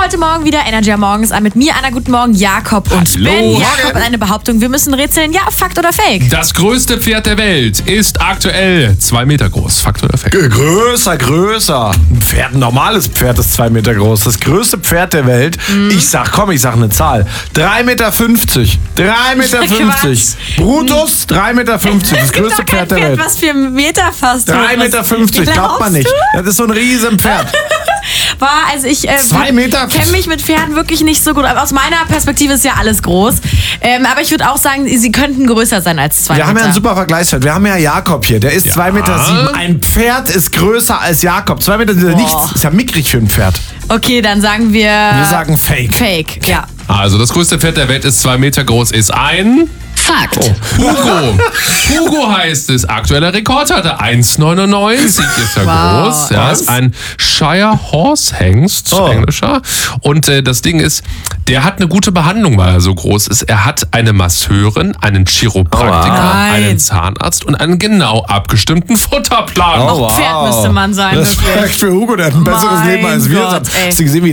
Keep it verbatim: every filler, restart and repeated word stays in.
heute Morgen wieder Energy am Morgens an mit mir, Anna, guten Morgen, Jakob und Hallo. Ben. Morgen. Jakob hat eine Behauptung, wir müssen rätseln, ja, Fakt oder Fake? Das größte Pferd der Welt ist aktuell zwei Meter groß. Fakt oder Fake? G- Größer, größer. Ein Pferd, ein normales Pferd ist zwei Meter groß. Das größte Pferd der Welt. Mhm. Ich sag, komm, ich sag eine Zahl. drei Meter fünfzig. drei Meter fünfzig. Brutus, drei Meter fünfzig. Das größte Doch kein Pferd der Pferd, Welt. was vier Meter fast. drei Meter fünfzig, glaubt man nicht. Das ist so ein riesen Pferd. War, also ich äh, Zwei Meter? kenne mich mit Pferden wirklich nicht so gut. Aber aus meiner Perspektive ist ja alles groß. Ähm, aber ich würde auch sagen, sie könnten größer sein als zwei Wir Meter. haben ja einen super Vergleichswert. Wir haben ja Jakob hier. Der ist zwei Meter sieben. Ein Pferd ist größer als Jakob. zwei Meter sind ja nichts. Ist ja mickrig für ein Pferd. Okay, dann sagen wir... Wir sagen Fake. Fake, ja. Also das größte Pferd der Welt ist zwei Meter groß, ist ein... Fakt. Hugo. Hugo heißt es. Aktueller Rekord hatte eins Komma neunundneunzig. Ist ja Wow. groß. Ja, Was? ist ein Shire Horse Hengst, Oh. englischer. Und äh, das Ding ist, der hat eine gute Behandlung, weil er so groß ist. Er hat eine Masseurin, einen Chiropraktiker, Nein. einen Zahnarzt und einen genau abgestimmten Futterplan. Oh, Pferd müsste man sein, Respekt wirklich. für Hugo, der hat ein besseres Mein Leben als wir. Gott, ey. Hast du gesehen, wie